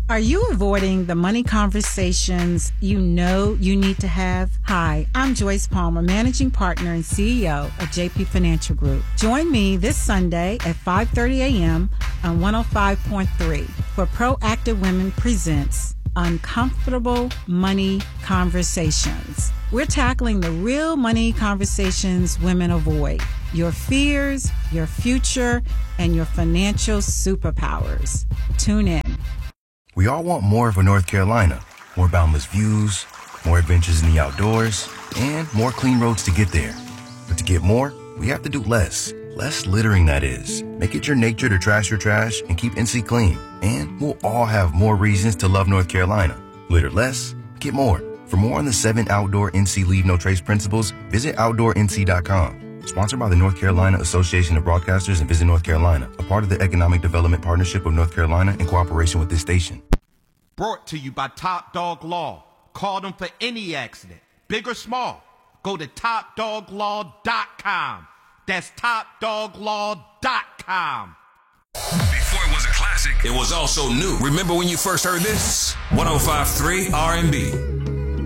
Are you avoiding the money conversations you know you need to have? Hi, I'm Joyce Palmer, Managing Partner and CEO of JP Financial Group. Join me this Sunday at 5:30 a.m. on 105.3 for Proactive Women Presents Uncomfortable Money Conversations. We're tackling the real money conversations women avoid. Your fears, your future, and your financial superpowers. Tune in. We all want more for North Carolina. More boundless views, more adventures in the outdoors, and more clean roads to get there. But to get more, we have to do less. Less littering, that is. Make it your nature to trash your trash and keep NC clean. And we'll all have more reasons to love North Carolina. Litter less, get more. For more on the 7 outdoor NC Leave No Trace principles, visit OutdoorNC.com. Sponsored by the North Carolina Association of Broadcasters and Visit North Carolina, a part of the Economic Development Partnership of North Carolina in cooperation with this station. Brought to you by Top Dog Law. Call them for any accident, big or small. Go to TopDogLaw.com. That's TopDogLaw.com. Before it was a classic, it was also new. Remember when you first heard this? 105.3 R&B.